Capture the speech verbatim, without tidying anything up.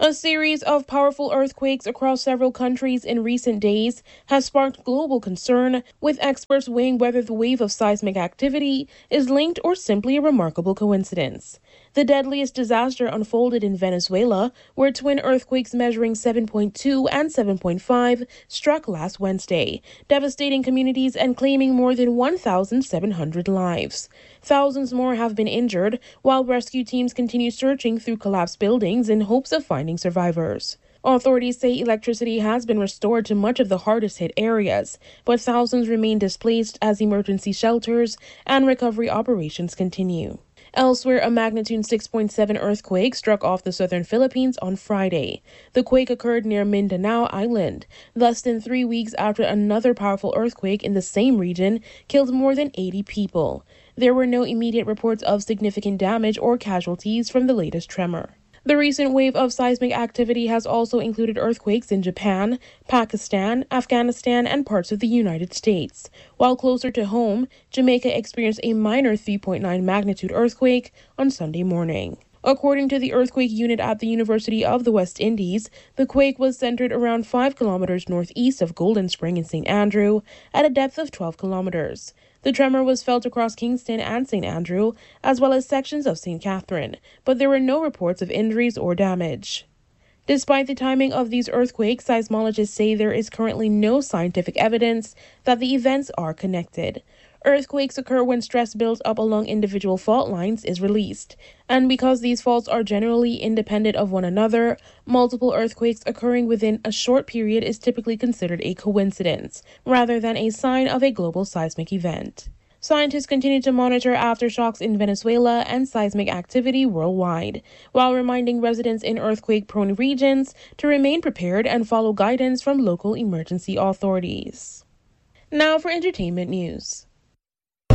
A series of powerful earthquakes across several countries in recent days has sparked global concern, with experts weighing whether the wave of seismic activity is linked or simply a remarkable coincidence. The deadliest disaster unfolded in Venezuela, where twin earthquakes measuring seven point two and seven point five struck last Wednesday, devastating communities and claiming more than one thousand seven hundred lives. Thousands more have been injured, while rescue teams continue searching through collapsed buildings in hopes of finding survivors. Authorities say electricity has been restored to much of the hardest-hit areas, but thousands remain displaced as emergency shelters and recovery operations continue. Elsewhere, a magnitude six point seven earthquake struck off the southern Philippines on Friday. The quake occurred near Mindanao Island, less than three weeks after another powerful earthquake in the same region killed more than eighty people. There were no immediate reports of significant damage or casualties from the latest tremor. The recent wave of seismic activity has also included earthquakes in Japan, Pakistan, Afghanistan, and parts of the United States. While closer to home, Jamaica experienced a minor three point nine magnitude earthquake on Sunday morning. According to the earthquake unit at the University of the West Indies, the quake was centered around five kilometers northeast of Golden Spring in Saint Andrew at a depth of twelve kilometers. The tremor was felt across Kingston and Saint Andrew, as well as sections of Saint Catherine, but there were no reports of injuries or damage. Despite the timing of these earthquakes, seismologists say there is currently no scientific evidence that the events are connected. Earthquakes occur when stress builds up along individual fault lines is released, and because these faults are generally independent of one another, multiple earthquakes occurring within a short period is typically considered a coincidence, rather than a sign of a global seismic event. Scientists continue to monitor aftershocks in Venezuela and seismic activity worldwide, while reminding residents in earthquake-prone regions to remain prepared and follow guidance from local emergency authorities. Now for entertainment news.